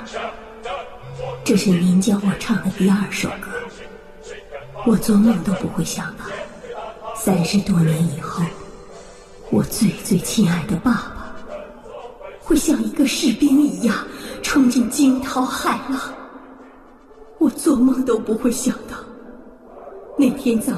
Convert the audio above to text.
这是您教我唱的第2首歌。我做梦都不会想到，30多年以后，我最最亲爱的爸爸会像一个士兵一样冲进惊涛骇浪。我做梦都不会想到，那天早